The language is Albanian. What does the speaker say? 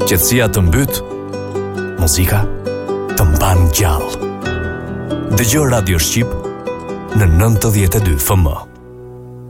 Qetësia të mbyt, muzika të mban gjallë. Dëgjoj Radio Shqip në 92 FM.